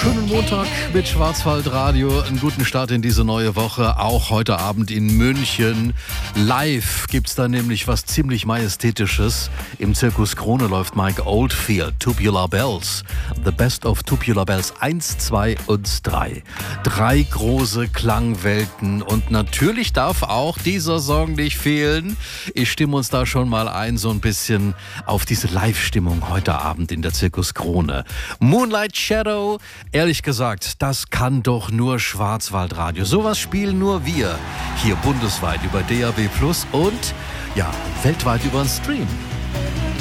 Schönen Montag mit Schwarzwaldradio. Einen guten Start in diese neue Woche. Auch heute Abend in München. Live gibt's da nämlich was ziemlich Majestätisches. Im Zirkus Krone läuft Mike Oldfield. Tubular Bells. The Best of Tubular Bells 1, 2 und 3. 3 große Klangwelten. Und natürlich darf auch dieser Song nicht fehlen. Ich stimme uns da schon mal ein, so ein bisschen auf diese Live-Stimmung heute Abend in der Zirkus Krone. Moonlight Shadow. Ehrlich gesagt, das kann doch nur Schwarzwaldradio. Sowas spielen nur wir hier bundesweit über DAB+ und ja, weltweit über den Stream.